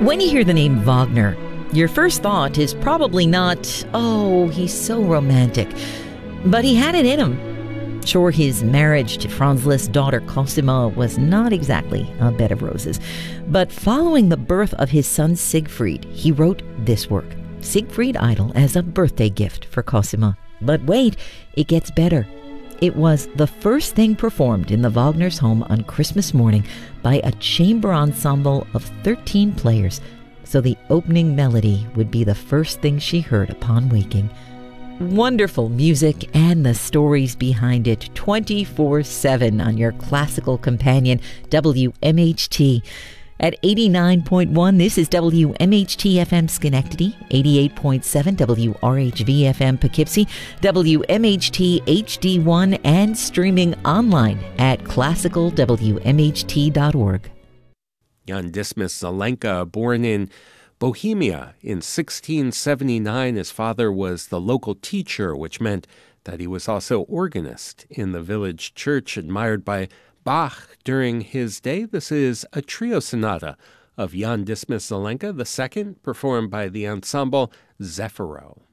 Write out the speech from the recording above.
When you hear the name Wagner, your first thought is probably not, oh, he's so romantic. But he had it in him. Sure, his marriage to Franz Liszt's daughter Cosima was not exactly a bed of roses. But following the birth of his son Siegfried, he wrote this work, Siegfried Idol, as a birthday gift for Cosima. But wait, it gets better. It was the first thing performed in the Wagner's home on Christmas morning by a chamber ensemble of 13 players. So the opening melody would be the first thing she heard upon waking. Wonderful music and the stories behind it 24/7 on your classical companion, WMHT. At 89.1, this is WMHT FM Schenectady, 88.7 WRHV FM Poughkeepsie, WMHT HD1, and streaming online at classicalwmht.org. Jan Dismas Zelenka, born in Bohemia in 1679. His father was the local teacher, which meant that he was also organist in the village church, admired by Bach during his day. This is a trio sonata of Jan Dismas Zelenka, the second, performed by the ensemble Zefiro.